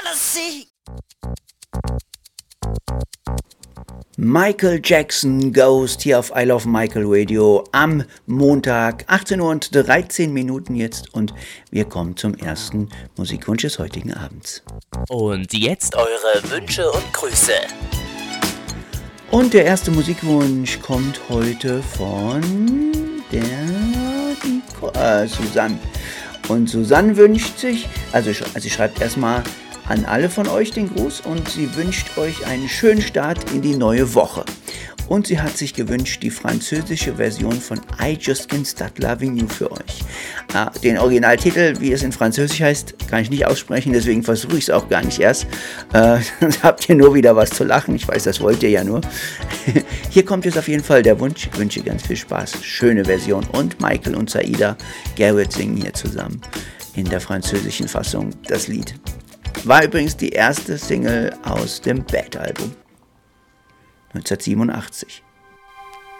see. Michael Jackson Ghost hier auf I Love Michael Radio am Montag, 18 Uhr und 13 Minuten jetzt, und wir kommen zum ersten Musikwunsch des heutigen Abends. Und jetzt eure Wünsche und Grüße. Und der erste Musikwunsch kommt heute von der Susanne. Und Susanne wünscht sich, also sie schreibt erstmal an alle von euch den Gruß und sie wünscht euch einen schönen Start in die neue Woche. Und sie hat sich gewünscht die französische Version von I Just Can't Stop Loving You für euch. Den Originaltitel, wie es in Französisch heißt, kann ich nicht aussprechen, deswegen versuche ich es auch gar nicht erst. Habt ihr nur wieder was zu lachen, ich weiß, das wollt ihr ja nur. Hier kommt jetzt auf jeden Fall der Wunsch, ich wünsche ganz viel Spaß, schöne Version, und Michael und Saida Garrett singen hier zusammen in der französischen Fassung das Lied. War übrigens die erste Single aus dem Bad-Album 1987.